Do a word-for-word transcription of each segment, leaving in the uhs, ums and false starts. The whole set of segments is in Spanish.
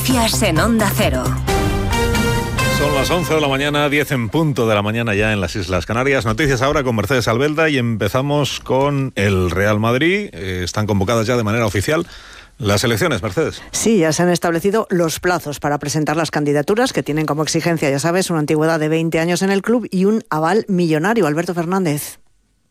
Noticias en Onda Cero. Son las once de la mañana, diez en punto de la mañana ya en las Islas Canarias. Noticias ahora con Mercedes Albelda y empezamos con el Real Madrid. Eh, están convocadas ya de manera oficial las elecciones, Mercedes. Sí, ya se han establecido los plazos para presentar las candidaturas, que tienen como exigencia, ya sabes, una antigüedad de veinte años en el club y un aval millonario. Alberto Fernández.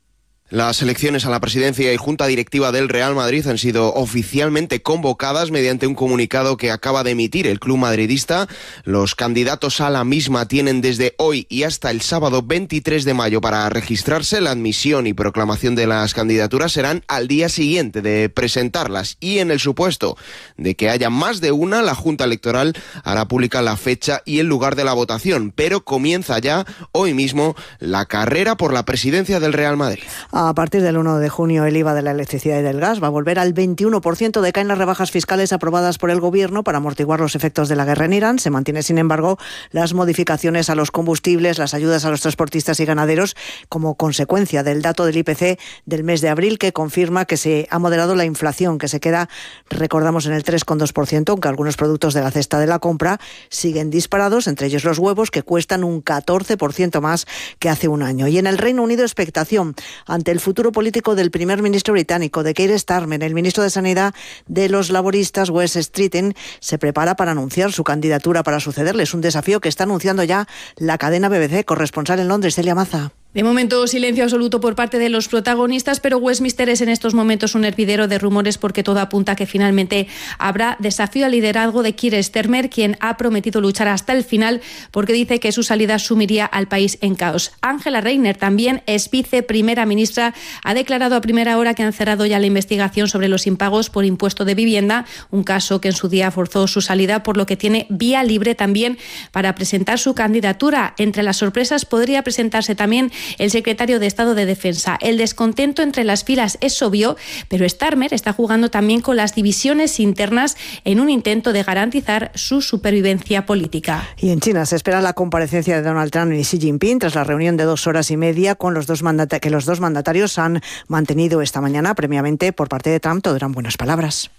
Las elecciones a la presidencia y junta directiva del Real Madrid han sido oficialmente convocadas mediante un comunicado que acaba de emitir el club madridista. Los candidatos a la misma tienen desde hoy y hasta el sábado veintitrés de mayo para registrarse. La admisión y proclamación de las candidaturas serán al día siguiente de presentarlas, y en el supuesto de que haya más de una, la Junta Electoral hará pública la fecha y el lugar de la votación, pero comienza ya hoy mismo la carrera por la presidencia del Real Madrid. A partir del uno de junio, el I V A de la electricidad y del gas va a volver al veintiuno por ciento. Decaen las rebajas fiscales aprobadas por el Gobierno para amortiguar los efectos de la guerra en Irán. Se mantiene, sin embargo, las modificaciones a los combustibles, las ayudas a los transportistas y ganaderos, como consecuencia del dato del I P C del mes de abril, que confirma que se ha moderado la inflación, que se queda, recordamos, en el tres coma dos por ciento, aunque algunos productos de la cesta de la compra siguen disparados, entre ellos los huevos, que cuestan un catorce por ciento más que hace un año. Y en el Reino Unido, expectación ante el futuro político del primer ministro británico, de Keir Starmer. El ministro de Sanidad de los laboristas, Wes Streeting, se prepara para anunciar su candidatura para sucederle. Es un desafío que está anunciando ya la cadena B B C. Corresponsal en Londres, Celia Maza. De momento, silencio absoluto por parte de los protagonistas, pero Westminster es en estos momentos un hervidero de rumores, porque todo apunta a que finalmente habrá desafío al liderazgo de Keir Starmer, quien ha prometido luchar hasta el final porque dice que su salida sumiría al país en caos. Angela Rayner, también es viceprimera ministra, ha declarado a primera hora que han cerrado ya la investigación sobre los impagos por impuesto de vivienda, un caso que en su día forzó su salida, por lo que tiene vía libre también para presentar su candidatura. Entre las sorpresas podría presentarse también el secretario de Estado de Defensa. El descontento entre las filas es obvio, pero Starmer está jugando también con las divisiones internas en un intento de garantizar su supervivencia política. Y en China se espera la comparecencia de Donald Trump y Xi Jinping tras la reunión de dos horas y media con los dos mandata- que los dos mandatarios han mantenido esta mañana. Previamente, por parte de Trump, todo eran buenas palabras.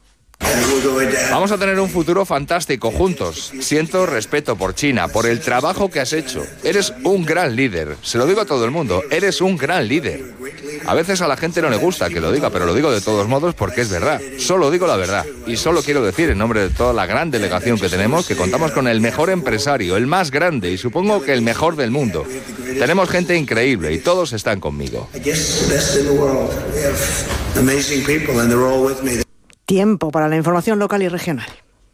Vamos a tener un futuro fantástico juntos. Siento respeto por China, por el trabajo que has hecho. Eres un gran líder. Se lo digo a todo el mundo. Eres un gran líder. A veces a la gente no le gusta que lo diga, pero lo digo de todos modos porque es verdad. Solo digo la verdad. Y solo quiero decir, en nombre de toda la gran delegación que tenemos, que contamos con el mejor empresario, el más grande y supongo que el mejor del mundo. Tenemos gente increíble y todos están conmigo. Tiempo para la información local y regional.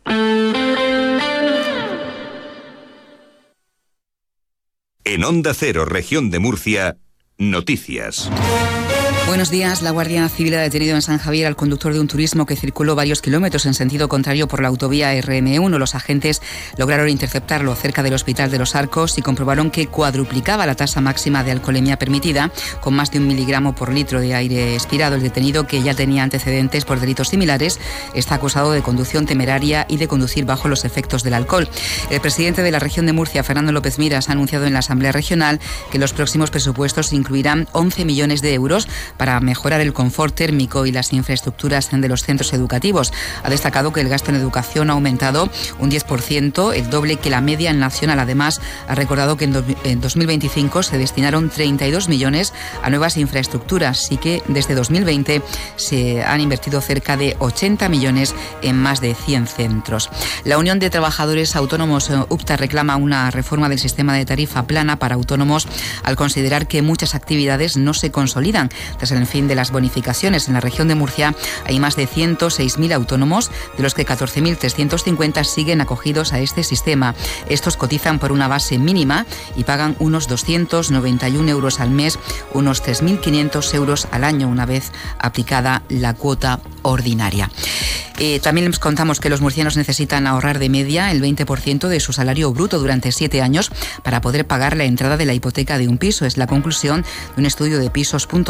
En Onda Cero, región de Murcia, noticias. Buenos días. La Guardia Civil ha detenido en San Javier al conductor de un turismo que circuló varios kilómetros en sentido contrario por la autovía R M uno. Los agentes lograron interceptarlo cerca del Hospital de los Arcos y comprobaron que cuadruplicaba la tasa máxima de alcoholemia permitida, con más de un miligramo por litro de aire expirado. El detenido, que ya tenía antecedentes por delitos similares, está acusado de conducción temeraria y de conducir bajo los efectos del alcohol. El presidente de la región de Murcia, Fernando López Miras, ha anunciado en la Asamblea Regional que los próximos presupuestos incluirán once millones de euros para mejorar el confort térmico y las infraestructuras de los centros educativos. Ha destacado que el gasto en educación ha aumentado un diez por ciento, el doble que la media nacional. Además, ha recordado que en dos mil veinticinco se destinaron treinta y dos millones a nuevas infraestructuras y que desde dos mil veinte se han invertido cerca de ochenta millones en más de cien centros. La Unión de Trabajadores Autónomos UPTA reclama una reforma del sistema de tarifa plana para autónomos, al considerar que muchas actividades no se consolidan. Tras el fin de las bonificaciones en la región de Murcia, hay más de ciento seis mil autónomos, de los que catorce mil trescientos cincuenta siguen acogidos a este sistema. Estos cotizan por una base mínima y pagan unos doscientos noventa y uno euros al mes, unos tres mil quinientos euros al año, una vez aplicada la cuota ordinaria. Eh, también les contamos que los murcianos necesitan ahorrar de media el veinte por ciento de su salario bruto durante siete años para poder pagar la entrada de la hipoteca de un piso. Es la conclusión de un estudio de pisos punto com que ha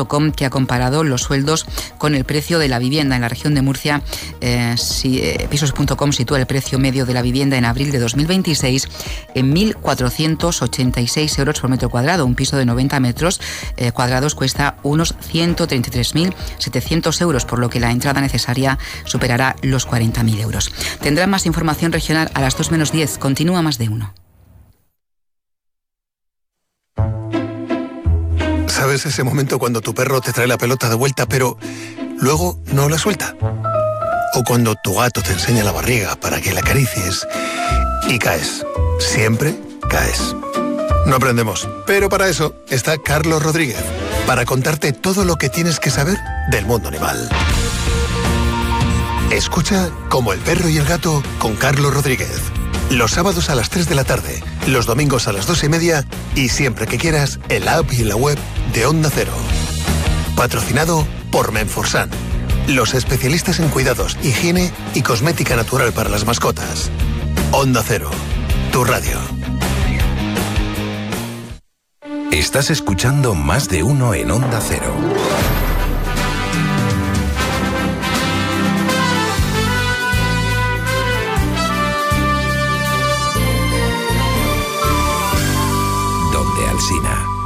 ha comparado los sueldos con el precio de la vivienda. En la región de Murcia, eh, si, eh, pisos punto com sitúa el precio medio de la vivienda en abril de dos mil veintiséis en mil cuatrocientos ochenta y seis euros por metro cuadrado. Un piso de noventa metros eh, cuadrados cuesta unos ciento treinta y tres mil setecientos euros, por lo que la entrada necesaria superará los cuarenta mil euros. Tendrán más información regional a las dos menos diez. Continúa Más de Uno. ¿Sabes ese momento cuando tu perro te trae la pelota de vuelta, pero luego no la suelta? O cuando tu gato te enseña la barriga para que la acaricies y caes. Siempre caes. No aprendemos, pero para eso está Carlos Rodríguez, para contarte todo lo que tienes que saber del mundo animal. Escucha Como el perro y el gato con Carlos Rodríguez. Los sábados a las tres de la tarde, los domingos a las dos y media y siempre que quieras en la app y en la web de Onda Cero. Patrocinado por Menforsan, los especialistas en cuidados, higiene y cosmética natural para las mascotas. Onda Cero, tu radio. Estás escuchando Más de Uno en Onda Cero. Donde Alsina.